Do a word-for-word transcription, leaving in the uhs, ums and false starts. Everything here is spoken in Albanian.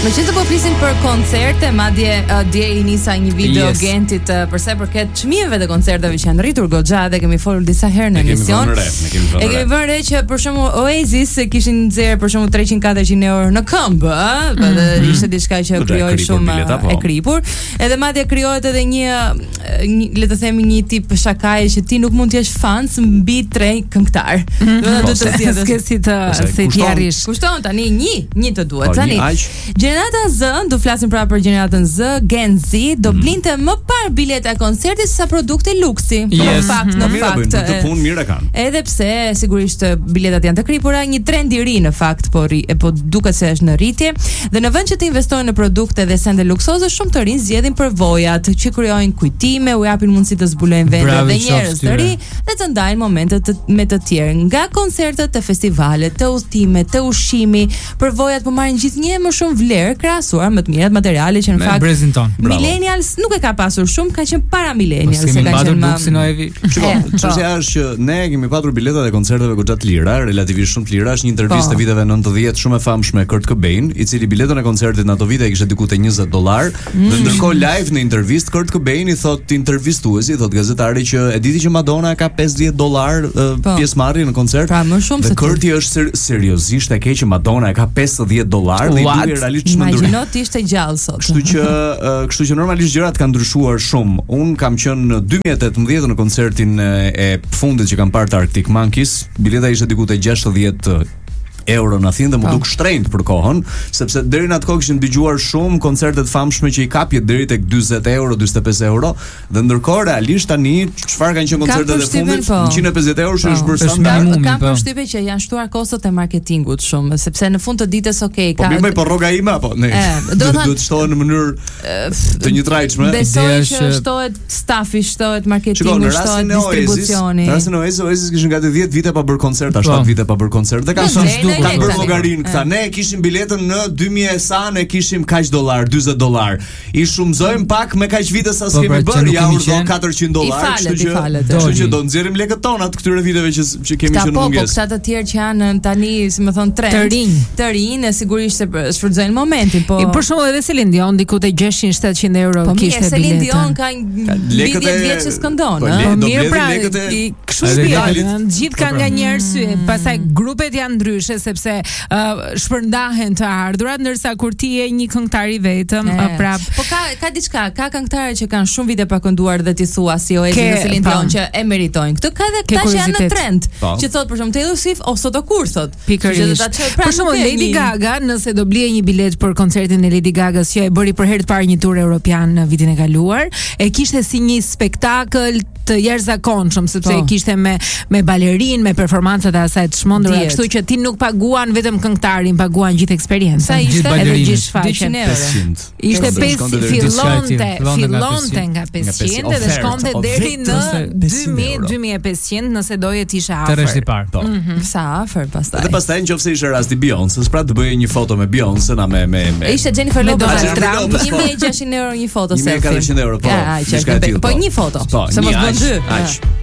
Meqense po flisim për koncerte, madje uh, dje i nisa një video Yes. Gentit uh, për sa i përket çmimeve të koncerteve që janë rritur goxha dhe kemi folur disa herë në emision. E kemi vënë re që për shembull Oasis kishin nxjerr për shembull treqind katërqind euro në këmbë, ëh, mm -hmm. ishte diçka që krijoi shumë bileta, po. E kripur. Edhe madje krijohet edhe një, një le të themi një tip shakaje që ti nuk mund të jesh fan mbi tre këngëtar. Mm -hmm. Do të të sjellësh s'ke si të se ti arrish. Kushton tani një, një të duhet. Tani Gjenerata Z, do flasim pra për gjeneratën Z, Gen Z, do mm. blinte më parë bileta e koncertit sa produkte luksi. Yes. Në fakt, në mira, fakt. Të punë mirë kanë. Edhe pse sigurisht biletat janë të kripura, një trend i ri në fakt, po ri, e po duket se është në rritje. Dhe në vend që të investojnë në produkte dhe sende luksoze, shumë të rinj zgjedhin përvojat që krijojnë kujtime, u japin mundësi të zbulojnë vende dhe njerëz të ri dhe të ndajnë momente të, me të tjerë. Nga koncertet të festivalet, të udhëtimet, të ushqimi, përvojat po marrin gjithnjë më shumë vlerë krahasuar me të mirat materiale që në me fakt millennials nuk e ka pasur shumë, ka qenë para millennials se ka qenë më. Çështja është që ne kemi patur biletat e koncerteve goxha të lira, relativisht shumë të lira. Është një intervistë e viteve nëntëdhjetë shumë e famshme e Kurt Cobain, i cili biletën e koncertit në ato vite kishte diku te njëzet dollar. Mm. Dhe ndërkohë live në intervistë Kurt Cobain i thot intervistuesi, thot gazetari që e diti që Madonna ka pesëdhjetë dollar uh, pjesëmarrje në koncert. Pra më shumë se Kurti është ser seriozisht e keq që Madonna e ka pesëdhjetë dollar dhe i duhet realisht çmendur. Imagjino ti ishte gjallë sot. Kështu që uh, kështu që normalisht gjërat kanë ndryshuar shumë. Un kam qenë në dy mijë e tetëmbëdhjetë në koncertin e fundit që kam parë të Arctic Monkeys. Bileta ishte diku te gjashtëdhjetë euro në Athinë dhe më duk shtrenjtë për kohën, sepse deri në atë kohë kishin dëgjuar shumë koncerte të famshme që i kapje deri tek dyzet euro, dyzet e pesë euro, dhe ndërkohë realisht tani çfarë kanë qenë koncertet e fundit? njëqind e pesëdhjetë euro që është bërë standard. Kam përshtypjen që janë shtuar kostot e marketingut shumë, sepse në fund të ditës okay, ka. Po mirë, po rroga ime apo ne? Do të shtohen në mënyrë të njëtrajtshme. Besoj që shtohet stafi, shtohet marketingu, shtohet distribucioni. Në rastin e Oasis kishin gati dhjetë vite pa bërë koncert, shtatë vite pa bërë koncert dhe kanë kanë bërë llogarin këta. Ne kishim biletën në dy mijë sa, ne kishim kaq dollar, dyzet dollar. I shumëzojmë pak me kaq vite sa s'kemi bërë, ja urdhë katërqind dollar, kështu që kështu që do nxjerrim lekët tona të këtyre viteve që që kemi qenë mungesë. Po, këta të tjerë që janë tani, si më thon, trend. Të rinj. Të rinj, sigurisht se shfrytëzojnë momentin, po. Për shembull edhe Celine Dion diku te gjashtëqind shtatëqind euro kishte biletën. Po Celine Dion ka dhjetë vjet që skëndon, ëh. Po mirë pra, kështu është. Gjithë kanë nga një arsye, pastaj grupet janë ndryshe sepse uh, shpërndahen të ardhurat, ndërsa kur ti je një këngëtar i vetëm, uh, prap. Po ka ka diçka, ka këngëtarë që kanë shumë vite pa kënduar dhe ti thua si Oasis dhe Celine Dion që e meritojnë. Këtë ka edhe këta që janë në trend. Pa. Që thot për shembull Taylor Swift ose do kur thot. Pikërisht. Për shembull Lady Gaga, nëse do blije një bilet për koncertin e Lady Gagas që e bëri për herë të parë një tur europian në vitin e kaluar, e kishte si një spektakël të jashtëzakonshëm sepse e kishte me me balerinë, me performancat e asaj të çmendura, kështu që ti nuk paguan vetëm këngëtarin, paguan gjithë eksperiencën. Sa ishte edhe gjithë shfaqjen. pesëqind. Ishte pesë fillonte, fillonte nga pesëqind dhe shkonte deri në dy mijë, dy mijë e pesëqind nëse doje të ishe afër. Tërhesh i parë. Po. Sa afër pastaj. Dhe pastaj nëse ishte rasti Beyoncé, pra të bëje një foto me Beyoncé na me me me. Ishte Jennifer Lopez Donald Trump, një mijë e gjashtëqind euro një foto selfie. një mijë e katërqind euro po. Po një foto. Se mos bën dy.